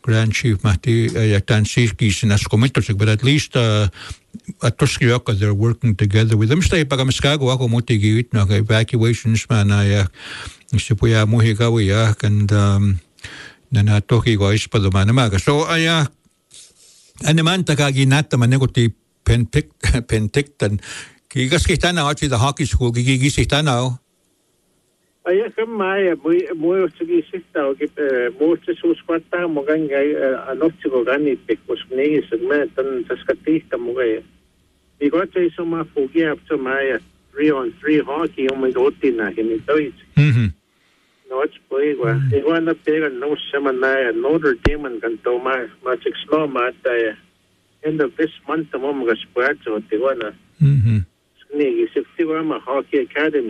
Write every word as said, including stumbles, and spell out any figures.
Grand Chief Mahdi Yaktan Sikis in Ascomitos, but at least uh, at Toskioka they're working together with them. Stay Pagamaskago, Ako Motigit, no evacuations, man, I Sipuya Muhigawiak, and um, Nanatoki Gois Padomanaga. So I, uh, and the man Takagi Nata Manegoti Penticton, Kigaskitana, actually the hockey school, Gigisitana. Ay kam mai mo sigi sita ke mo se suskwata mo gangai anotiko gani pekos nei segment tan saskati tamugai because I so ma fugi up to my three on three hockey on my rotina in it Mhm. No it's play wa e wana pega no semana Notre Dame and canto ma ma six no ma ta end of this month mo mga sports o te wana Mhm. Ni sixty wa ma hockey academy